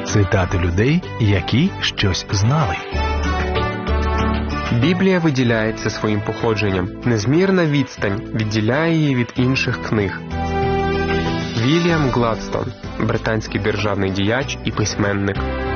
Цитати людей, які щось знали. Біблія виділяється своїм походженням. Незмірна відстань відділяє її від інших книг. Вільям Гладстон, британський державний діяч і письменник.